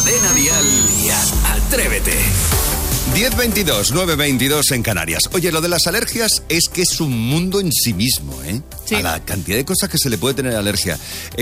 Cadena Dial y Atrévete. 10:22, 9:22 en Canarias. Oye, lo de las alergias es que es un mundo en sí mismo, ¿eh? Sí. A la cantidad de cosas que se le puede tener alergia.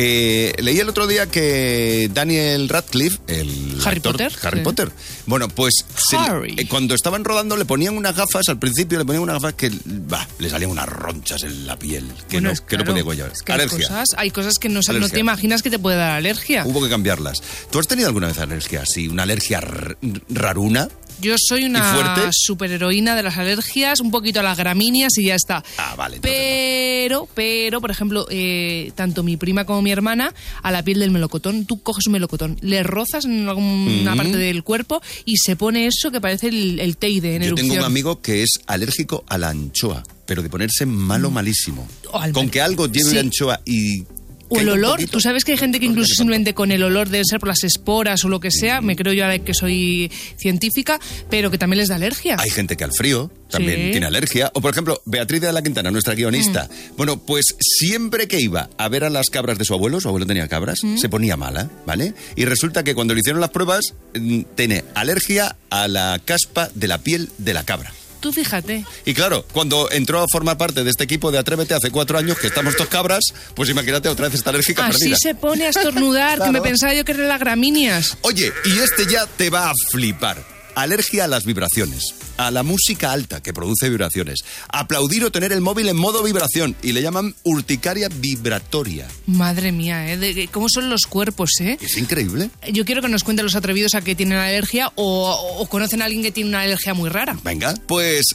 Leí el otro día que Daniel Radcliffe, el Harry actor, Potter, Harry sí. Potter, bueno, pues cuando estaban rodando le ponían unas gafas, al principio le ponían unas gafas que le salían unas ronchas en la piel, que, Bueno, no, es que no claro, podía llevar. es que Alergia. hay cosas que no Alergia. te imaginas que te puede dar alergia. Hubo que cambiarlas. ¿Tú has tenido alguna vez alergia así? ¿Una alergia raruna? Yo soy ¿Y una fuerte? superheroína de las alergias, un poquito a las gramíneas y ya está. Ah, vale. Entonces Pero, por ejemplo, tanto mi prima como mi hermana, a la piel del melocotón, tú coges un melocotón, le rozas en alguna parte del cuerpo y se pone eso que parece el teide en Yo erupción. tengo un amigo que es alérgico a la anchoa, pero de ponerse malo, malísimo. O al Con que algo lleve sí. anchoa y... O el caiga un olor, poquito, tú sabes que hay gente que no incluso sé simplemente con el olor, debe ser por las esporas o lo que sea, me creo yo ahora que soy científica, pero que también les da alergia. Hay gente que al frío también Sí. tiene alergia. O, por ejemplo, Beatriz de la Quintana, nuestra guionista. Bueno, pues siempre que iba a ver a las cabras de su abuelo tenía cabras, se ponía mala, ¿vale? Y resulta que cuando le hicieron las pruebas, tiene alergia a la caspa de la piel de la cabra. Tú fíjate. Y claro, cuando entró a formar parte de este equipo de Atrévete hace 4 años, que estamos dos cabras, pues imagínate, otra vez está alérgica Así perdida. se pone a estornudar, que me Claro. pensaba yo que eran las gramíneas. Oye, y este ya te va a flipar. Alergia a las vibraciones, a la música alta que produce vibraciones, aplaudir o tener el móvil en modo vibración, y le llaman urticaria vibratoria. Madre mía, ¿cómo son los cuerpos, eh? Es increíble. Yo quiero que nos cuenten los atrevidos a que tienen alergia o conocen a alguien que tiene una alergia muy rara. Venga, pues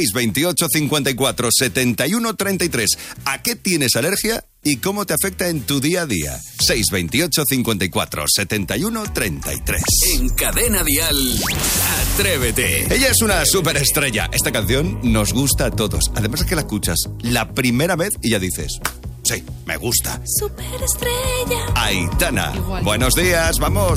628 54 71 33. ¿A qué tienes alergia y cómo te afecta en tu día a día? 628 54 71 33. En Cadena Dial, Atrévete. Ella es una superestrella. Esta canción nos gusta a todos. Además es que la escuchas la primera vez y ya dices, sí, me gusta. Superestrella. Aitana. Igual. Buenos días, vamos.